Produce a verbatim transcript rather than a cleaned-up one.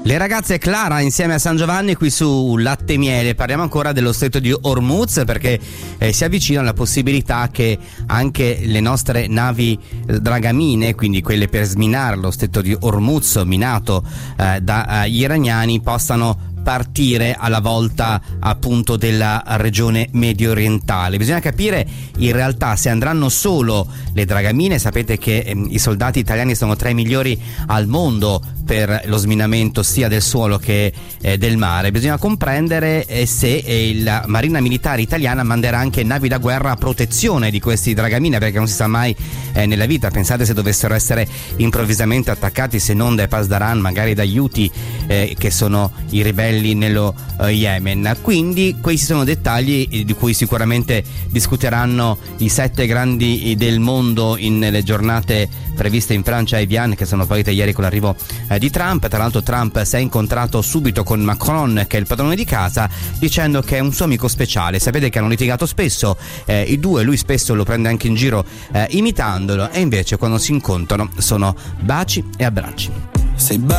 Le ragazze Clara insieme a San Giovanni qui su Latte e Miele. Parliamo ancora dello stretto di Hormuz perché eh, si avvicina la possibilità che anche le nostre navi eh, dragamine, quindi quelle per sminare lo stretto di Hormuz minato eh, dagli iraniani, possano partire alla volta appunto della regione medio orientale. Bisogna capire in realtà se andranno solo le dragamine. Sapete che eh, i soldati italiani sono tra i migliori al mondo per lo sminamento sia del suolo che eh, del mare. Bisogna comprendere eh, se eh, la Marina Militare Italiana manderà anche navi da guerra a protezione di questi dragamine, perché non si sa mai eh, nella vita. Pensate se dovessero essere improvvisamente attaccati, se non dai Pasdaran, magari dagli Houthi eh, che sono i ribelli nello uh, Yemen. Quindi questi sono dettagli di cui sicuramente discuteranno i sette grandi del mondo in, nelle giornate previste in Francia e Evian, che sono partite ieri con l'arrivo eh, di Trump. Tra l'altro Trump si è incontrato subito con Macron, che è il padrone di casa, dicendo che è un suo amico speciale. Sapete che hanno litigato spesso eh, i due, lui spesso lo prende anche in giro eh, imitandolo, e invece quando si incontrano sono baci e abbracci. Sei